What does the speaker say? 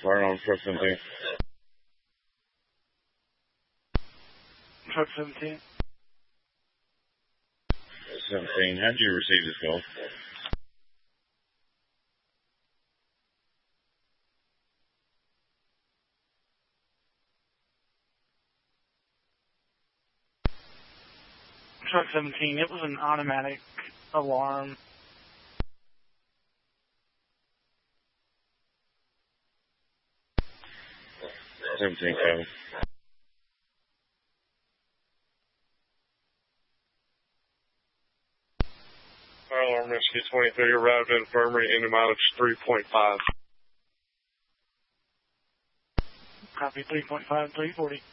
Fire on truck 17. Truck 17. 17, how did you receive this call? Truck 17, it was an automatic alarm. Fire alarm rescue 23 arrived at infirmary in the mileage 3.5. Copy 3.5, 340.